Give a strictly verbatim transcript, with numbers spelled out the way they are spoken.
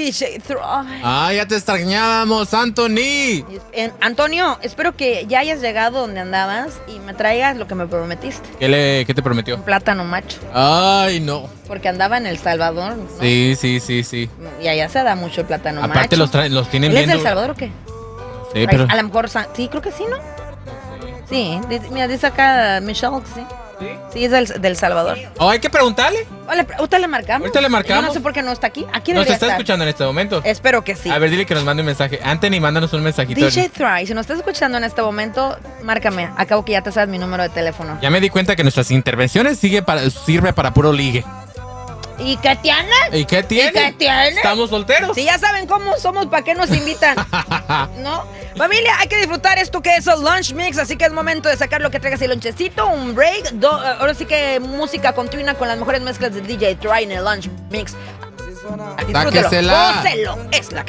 D J Troy. Ah, ya te extrañábamos, Anthony. En, Antonio, espero que ya hayas llegado donde andabas y me traigas lo que me prometiste. ¿Qué, le, qué te prometió? Un plátano macho. Ay, no. Porque andaba en El Salvador, ¿no? Sí, sí, sí, sí. Y allá se da mucho el plátano macho. Aparte los, los tienen ¿Él viendo. es de El Salvador o qué? Sí, pero... A lo mejor, sí, creo que sí, ¿no? Sí, mira, dice acá Michelle, sí. ¿Sí? Sí, es del, del Salvador. Oh, hay que preguntarle. Hola, ahorita le marcamos. Ahorita le marcamos. Yo no sé por qué no está aquí. Aquí Nos debería está estar. escuchando en este momento. Espero que sí. A ver, dile que nos mande un mensaje. Anthony, mándanos un mensajito. D J Thrice, si nos estás escuchando en este momento, márcame. Acabo que ya te sabes mi número de teléfono. Ya me di cuenta que nuestras intervenciones sigue para, sirve para puro ligue. ¿Y qué tiene? ¿Y qué tiene? ¿Y qué tiene? ¿Estamos solteros? Si ya saben cómo somos, ¿para qué nos invitan? ¿No? Familia, hay que disfrutar esto que es el Lunch Mix, así que es momento de sacar lo que traigas el lonchecito, un break. Do, ahora sí que música continua con las mejores mezclas de D J Troy en el Lunch Mix. Disfrútelo, Sáquesela. gócelo, es la que